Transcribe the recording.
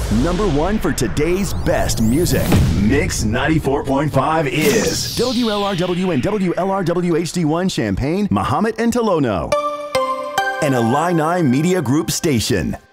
Number one for today's best music. Mix 94.5 is WLRW and WLRW-HD1 Champaign, Mahomet and Tolono. An Illini Media Group station.